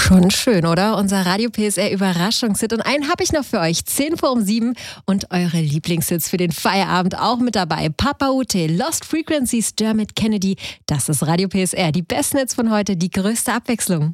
Schon schön, oder? Unser Radio PSR Überraschungshit. Und einen habe ich noch für euch. 7:10 und eure Lieblingshits für den Feierabend auch mit dabei. Papa Ute, Lost Frequencies, Dermot Kennedy. Das ist Radio PSR. Die besten Hits von heute, die größte Abwechslung.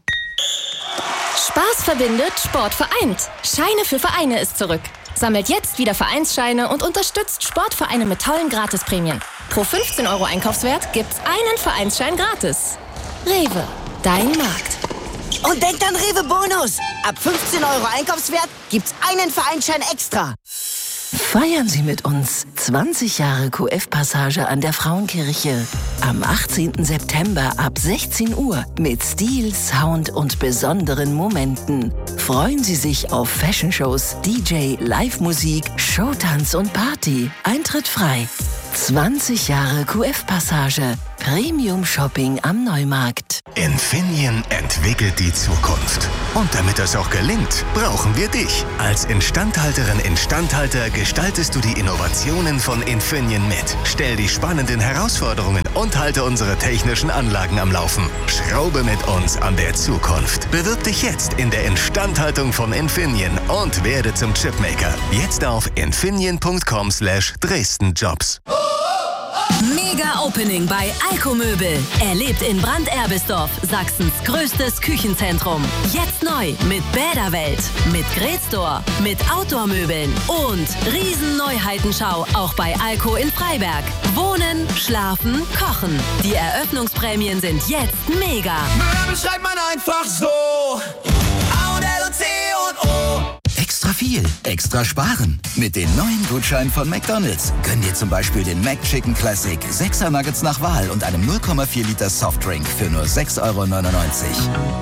Spaß verbindet, Sport vereint. Scheine für Vereine ist zurück. Sammelt jetzt wieder Vereinsscheine und unterstützt Sportvereine mit tollen Gratisprämien. Pro 15 € Einkaufswert gibt's einen Vereinsschein gratis. Rewe, dein Markt. Und denkt an Rewe Bonus. Ab 15 € Einkaufswert gibt's einen Vereinsschein extra. Feiern Sie mit uns 20 Jahre QF-Passage an der Frauenkirche. Am 18. September ab 16 Uhr mit Stil, Sound und besonderen Momenten. Freuen Sie sich auf Fashion-Shows, DJ, Live-Musik, Showtanz und Party. Eintritt frei. 20 Jahre QF-Passage. Premium-Shopping am Neumarkt. Infineon entwickelt die Zukunft. Und damit das auch gelingt, brauchen wir dich. Als Instandhalterin, Instandhalter gestaltest du die Innovationen von Infineon mit. Stell die spannenden Herausforderungen und halte unsere technischen Anlagen am Laufen. Schraube mit uns an der Zukunft. Bewirb dich jetzt in der Instandhaltung von Infineon und werde zum Chipmaker. Jetzt auf infineon.com/DresdenJobs. Mega Opening bei Alco-Möbel. Erlebt in Brand-Erbisdorf, Sachsens größtes Küchenzentrum. Jetzt neu mit Bäderwelt, mit Grätstore, mit Outdoor-Möbeln und Riesen-Neuheitenschau auch bei Alco in Freiberg. Wohnen, schlafen, kochen. Die Eröffnungsprämien sind jetzt mega. Möbel schreibt man einfach so. A und L und C und O. Extra viel, extra sparen. Mit den neuen Gutscheinen von McDonald's. Gönn dir zum Beispiel den McChicken Classic, 6er Nuggets nach Wahl und einem 0,4 Liter Softdrink für nur 6,99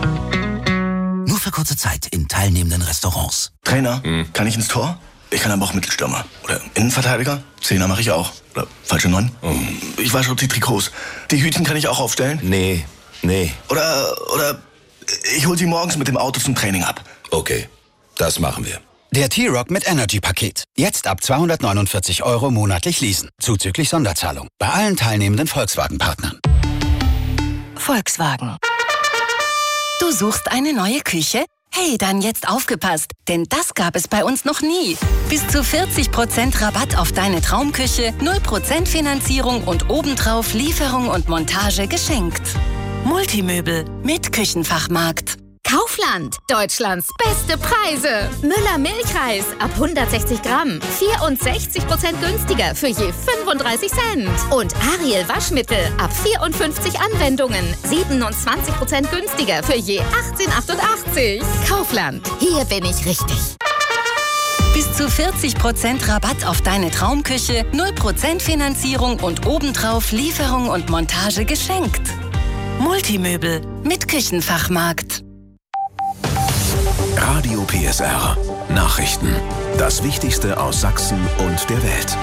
€. Nur für kurze Zeit in teilnehmenden Restaurants. Trainer, kann ich ins Tor? Ich kann aber auch Mittelstürmer. Oder Innenverteidiger? Zehner mache ich auch. Oder falsche 9? Ich wasche die Trikots. Die Hütchen kann ich auch aufstellen? Nee. Oder ich hol sie morgens mit dem Auto zum Training ab. Okay, das machen wir. Der T-Rock mit Energy-Paket. Jetzt ab 249 € monatlich leasen. Zuzüglich Sonderzahlung. Bei allen teilnehmenden Volkswagen-Partnern. Volkswagen. Du suchst eine neue Küche? Hey, dann jetzt aufgepasst, denn das gab es bei uns noch nie. Bis zu 40% Rabatt auf deine Traumküche, 0% Finanzierung und obendrauf Lieferung und Montage geschenkt. Multimöbel mit Küchenfachmarkt. Kaufland, Deutschlands beste Preise. Müller Milchreis ab 160 Gramm, 64% günstiger für je 35 Cent. Und Ariel Waschmittel ab 54 Anwendungen, 27% günstiger für je 18,88. Kaufland, hier bin ich richtig. Bis zu 40% Rabatt auf deine Traumküche, 0% Finanzierung und obendrauf Lieferung und Montage geschenkt. Multimöbel mit Küchenfachmarkt. Radio PSR. Nachrichten. Das Wichtigste aus Sachsen und der Welt.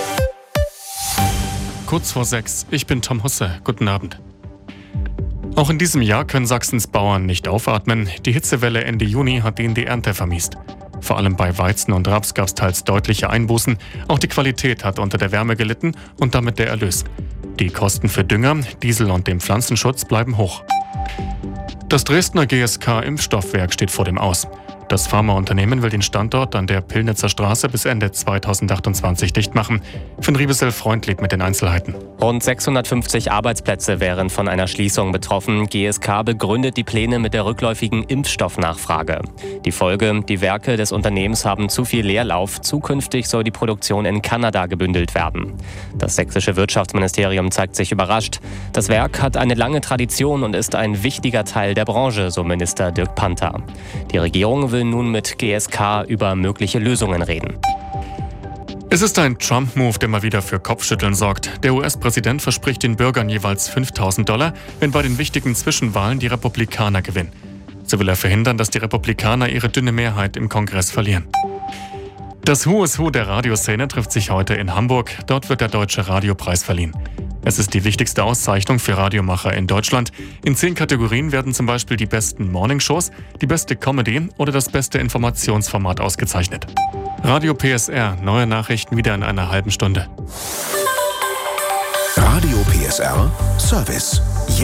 Kurz vor 6. Ich bin Tom Husse. Guten Abend. Auch in diesem Jahr können Sachsens Bauern nicht aufatmen. Die Hitzewelle Ende Juni hat ihnen die Ernte vermiest. Vor allem bei Weizen und Raps gab es teils deutliche Einbußen. Auch die Qualität hat unter der Wärme gelitten und damit der Erlös. Die Kosten für Dünger, Diesel und den Pflanzenschutz bleiben hoch. Das Dresdner GSK-Impfstoffwerk steht vor dem Aus. Das Pharmaunternehmen will den Standort an der Pillnitzer Straße bis Ende 2028 dicht machen. Finn Riebesel-Freundlieb mit den Einzelheiten. Rund 650 Arbeitsplätze wären von einer Schließung betroffen. GSK begründet die Pläne mit der rückläufigen Impfstoffnachfrage. Die Folge: Die Werke des Unternehmens haben zu viel Leerlauf. Zukünftig soll die Produktion in Kanada gebündelt werden. Das sächsische Wirtschaftsministerium zeigt sich überrascht. Das Werk hat eine lange Tradition und ist ein wichtiger Teil der Branche, so Minister Dirk Panther. Die Regierung will nun mit GSK über mögliche Lösungen reden. Es ist ein Trump-Move, der mal wieder für Kopfschütteln sorgt. Der US-Präsident verspricht den Bürgern jeweils $5.000, wenn bei den wichtigen Zwischenwahlen die Republikaner gewinnen. So will er verhindern, dass die Republikaner ihre dünne Mehrheit im Kongress verlieren. Das Who is Who der Radioszene trifft sich heute in Hamburg. Dort wird der Deutsche Radiopreis verliehen. Es ist die wichtigste Auszeichnung für Radiomacher in Deutschland. In 10 Kategorien werden zum Beispiel die besten Morningshows, die beste Comedy oder das beste Informationsformat ausgezeichnet. Radio PSR, neue Nachrichten wieder in einer halben Stunde. Radio PSR Service. Jetzt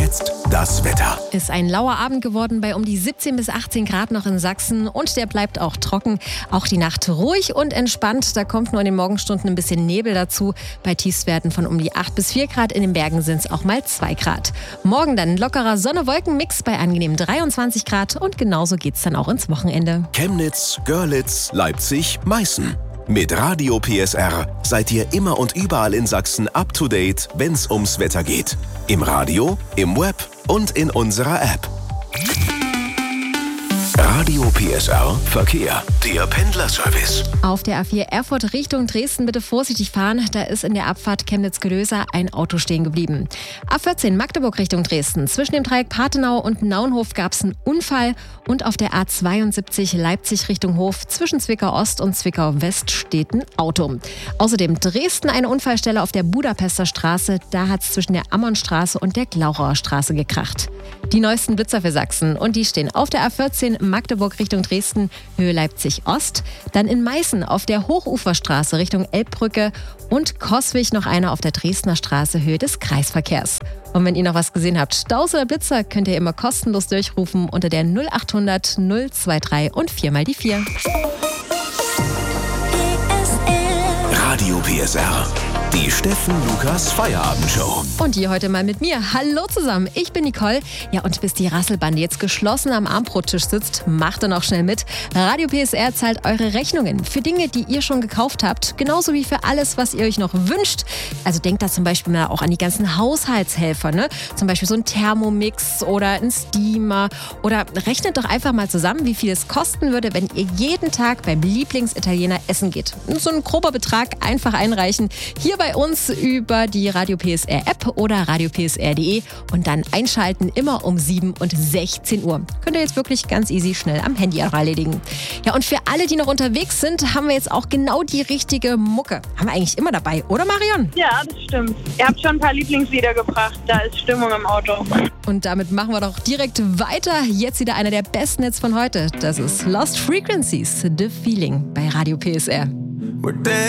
das Wetter. Ist ein lauer Abend geworden bei um die 17 bis 18 Grad noch in Sachsen und der bleibt auch trocken. Auch die Nacht ruhig und entspannt. Da kommt nur in den Morgenstunden ein bisschen Nebel dazu. Bei Tiefstwerten von um die 8 bis 4 Grad. In den Bergen sind es auch mal 2 Grad. Morgen dann lockerer Sonne-Wolken-Mix bei angenehm 23 Grad und genauso geht's dann auch ins Wochenende. Chemnitz, Görlitz, Leipzig, Meißen. Mit Radio PSR seid ihr immer und überall in Sachsen up to date, wenn's ums Wetter geht. Im Radio, im Web und in unserer App. Radio PSR Verkehr, der Pendlerservice. Auf der A4 Erfurt Richtung Dresden bitte vorsichtig fahren. Da ist in der Abfahrt Chemnitz-Gelösa ein Auto stehen geblieben. A14 Magdeburg Richtung Dresden. Zwischen dem Dreieck Pathenau und Naunhof gab es einen Unfall. Und auf der A72 Leipzig Richtung Hof zwischen Zwickau Ost und Zwickau West steht ein Auto. Außerdem Dresden eine Unfallstelle auf der Budapester Straße. Da hat es zwischen der Ammonstraße und der Glauchauer Straße gekracht. Die neuesten Blitzer für Sachsen. Und die stehen auf der A14 Magdeburg Richtung Dresden, Höhe Leipzig Ost. Dann in Meißen auf der Hochuferstraße Richtung Elbbrücke und Coswig noch einer auf der Dresdner Straße, Höhe des Kreisverkehrs. Und wenn ihr noch was gesehen habt, Staus oder Blitzer, könnt ihr immer kostenlos durchrufen unter der 0800 023 und 4 mal die 4. Radio PSR. Die Steffen Lukas Feierabendshow. Und die heute mal mit mir. Hallo zusammen, ich bin Nicole. Ja, und bis die Rasselbande jetzt geschlossen am Abendbrottisch sitzt, macht dann auch schnell mit. Radio PSR zahlt eure Rechnungen für Dinge, die ihr schon gekauft habt, genauso wie für alles, was ihr euch noch wünscht. Also denkt da zum Beispiel mal auch an die ganzen Haushaltshelfer, ne? Zum Beispiel so ein Thermomix oder ein Steamer. Oder rechnet doch einfach mal zusammen, wie viel es kosten würde, wenn ihr jeden Tag beim Lieblingsitaliener essen geht. So ein grober Betrag einfach einreichen. Hier bei uns über die Radio PSR App oder radiopsr.de und dann einschalten immer um 7 und 16 Uhr. Könnt ihr jetzt wirklich ganz easy schnell am Handy auch erledigen. Ja, und für alle, die noch unterwegs sind, haben wir jetzt auch genau die richtige Mucke. Haben wir eigentlich immer dabei, oder Marion? Ja, das stimmt. Ihr habt schon ein paar Lieblingslieder gebracht. Da ist Stimmung im Auto. Und damit machen wir doch direkt weiter. Jetzt wieder einer der besten Hits von heute. Das ist Lost Frequencies, The Feeling bei Radio PSR.